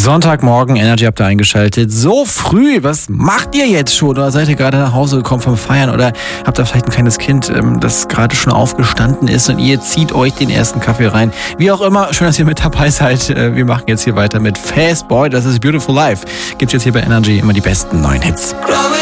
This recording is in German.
Sonntagmorgen, Energy habt ihr eingeschaltet. So früh, was macht ihr jetzt schon? Oder seid ihr gerade nach Hause gekommen vom Feiern? Oder habt ihr vielleicht ein kleines Kind, das gerade schon aufgestanden ist und ihr zieht euch den ersten Kaffee rein? Wie auch immer, schön, dass ihr mit dabei seid. Wir machen jetzt hier weiter mit Fast Boy, das ist Beautiful Life. Gibt's jetzt hier bei Energy immer die besten neuen Hits.